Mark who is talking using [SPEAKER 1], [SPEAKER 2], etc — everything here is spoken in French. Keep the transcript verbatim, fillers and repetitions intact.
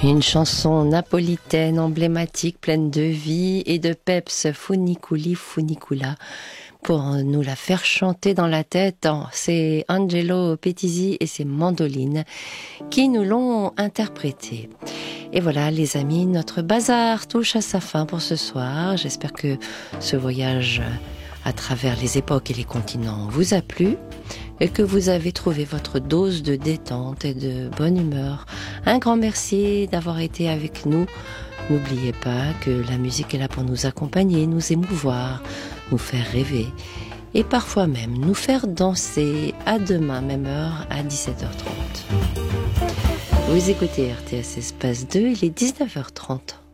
[SPEAKER 1] Une chanson napolitaine emblématique, pleine de vie et de peps, Funiculi Funicula. Pour nous la faire chanter dans la tête, c'est Angelo Pettisi et ses mandolines qui nous l'ont interprété. Et voilà les amis, notre bazar touche à sa fin pour ce soir. J'espère que ce voyage à travers les époques et les continents vous a plu et que vous avez trouvé votre dose de détente et de bonne humeur. Un grand merci d'avoir été avec nous. N'oubliez pas que la musique est là pour nous accompagner, nous émouvoir, nous faire rêver et parfois même nous faire danser. À demain, même heure, à dix-sept heures trente. Vous écoutez R T S Espace deux, il est dix-neuf heures trente.